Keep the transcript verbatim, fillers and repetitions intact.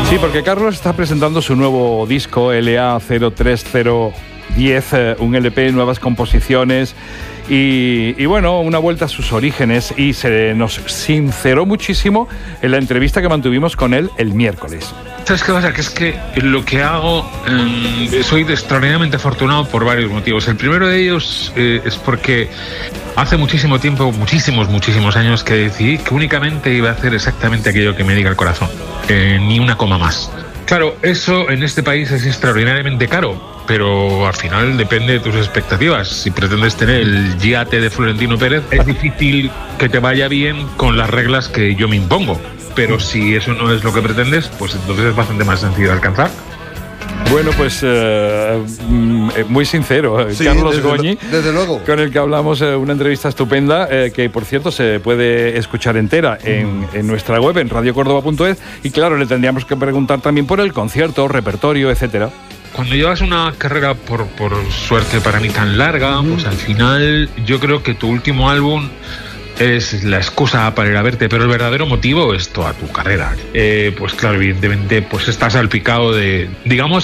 Sí, porque Carlos está presentando su nuevo disco, L A cero tres cero diez, eh, un L P, nuevas composiciones y, y bueno, una vuelta a sus orígenes, y se nos sinceró muchísimo en la entrevista que mantuvimos con él el miércoles. ¿Sabes qué pasa? Que es que lo que hago, eh, soy extraordinariamente afortunado por varios motivos. El primero de ellos eh, es porque hace muchísimo tiempo, muchísimos, muchísimos años, que decidí que únicamente iba a hacer exactamente aquello que me diga el corazón, eh, ni una coma más. Claro, eso en este país es extraordinariamente caro, pero al final depende de tus expectativas. Si pretendes tener el yate de Florentino Pérez, es difícil que te vaya bien con las reglas que yo me impongo. Pero si eso no es lo que pretendes, pues entonces es bastante más sencillo de alcanzar. Bueno, pues eh, muy sincero, sí, Carlos desde Goñi, lo, desde luego, con el que hablamos, eh, una entrevista estupenda, eh, que por cierto se puede escuchar entera en, mm. en nuestra web, en radio córdoba punto es, y claro, le tendríamos que preguntar también por el concierto, repertorio, etcétera. Cuando llevas una carrera, por, por suerte para mí, tan larga, mm. pues al final yo creo que tu último álbum es la excusa para ir a verte, pero el verdadero motivo es toda tu carrera. Eh, pues claro, evidentemente, pues estás salpicado de, digamos,